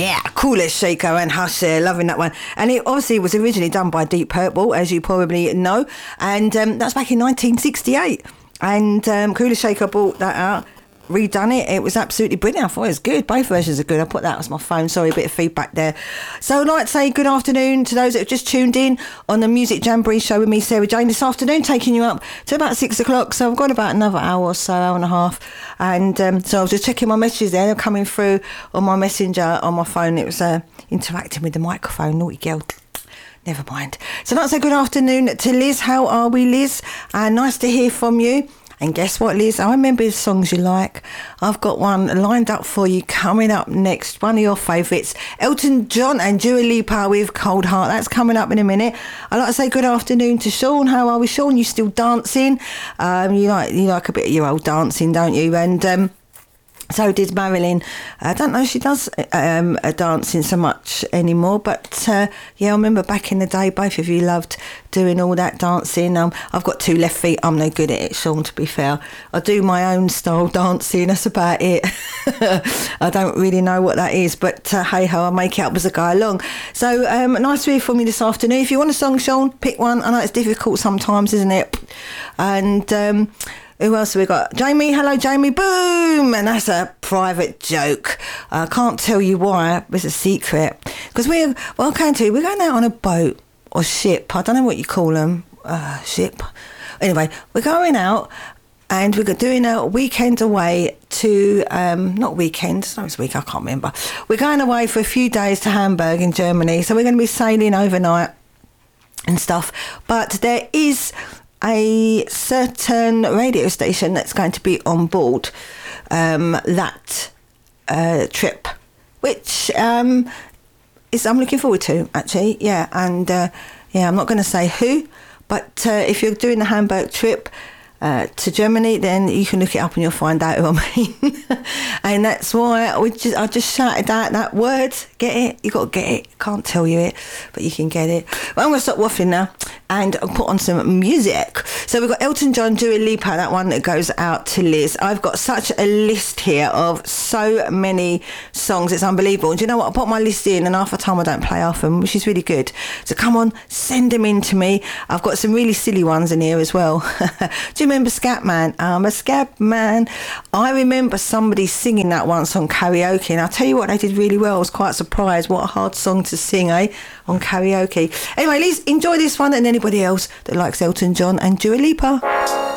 Yeah, Kula Shaker and Hush there, loving that one. And it obviously was originally done by Deep Purple, as you probably know, and that's back in 1968. And Kula Shaker brought that out, redone it. It was absolutely brilliant. I thought it was good. Both versions are good. I put that as my phone. Sorry, a bit of feedback there. So I'd like to say good afternoon to those that have just tuned in on the Music Jamboree show with me, Sarah Jane, this afternoon, taking you up to about 6 o'clock. So I've got about another hour or so, hour and a half. And so I was just checking my messages there. They're coming through on my messenger on my phone. It was interacting with the microphone. Naughty girl. Never mind. So I'd like to say good afternoon to Liz. How are we, Liz? Nice to hear from you. And guess what, Liz? I remember the songs you like. I've got one lined up for you coming up next. One of your favourites. Elton John and Dua Lipa with Cold Heart. That's coming up in a minute. I'd like to say good afternoon to Sean. How are we, Sean? You still dancing? You like a bit of your old dancing, don't you? And so did Marilyn. I don't know if she does dancing so much anymore, but yeah, I remember back in the day, both of you loved doing all that dancing. I've got 2 left feet. I'm no good at it, Sean, to be fair. I do my own style dancing. That's about it. I don't really know what that is, but hey-ho, I make it up as I go along. So nice to hear from you this afternoon. If you want a song, Sean, pick one. I know it's difficult sometimes, isn't it? And who else have we got? Jamie. Hello, Jamie. Boom! And that's a private joke. I can't tell you why. It's a secret. Because I can tell you, we're going out on a boat or ship. I don't know what you call them. Ship. Anyway, we're going out and we're doing a weekend away to, not weekend, no, it's week, I can't remember. We're going away for a few days to Hamburg in Germany. So we're going to be sailing overnight and stuff. But there is a certain radio station that's going to be on board that trip, which I'm looking forward to, actually. Yeah, and I'm not going to say who, but if you're doing the Hamburg trip to Germany, then you can look it up and you'll find out who I mean. And that's why I just shouted out that word. Get it? You got to get it. Can't tell you it, but you can get it. But I'm going to stop waffling now and I'll put on some music. So we've got Elton John, Dua Lipa, that one that goes out to Liz. I've got such a list here of so many songs. It's unbelievable. And do you know what? I put my list in and half the time I don't play half them, which is really good. So come on, send them in to me. I've got some really silly ones in here as well. Do you remember Scatman? I'm a Scatman. I remember somebody singing that once on karaoke, and I'll tell you what, they did really well. I was quite surprised. What a hard song to sing, on karaoke. Anyway, please enjoy this one, and anybody else that likes Elton John and Dua Lipa.